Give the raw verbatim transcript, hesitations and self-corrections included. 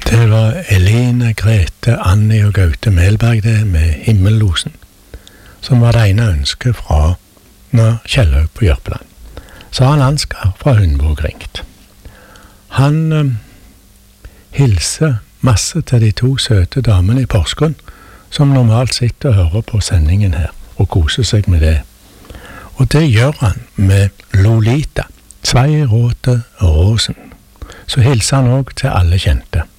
Det var Eline, Grete, Annie og Gaute Melberg det med Himmellosen, som var det ene ønsket fra når Kjellaug på Jørpeland. Så har Ansgar fra Hundvåg ringt. Han eh, hilser masse til de to søte damene i Porsgrunn, som normalt sitter og hører på sendingen her, og koser seg med det. Og det gjør han med Lolita, Sveiråte Råsen. Så hilser han også til alle kjente.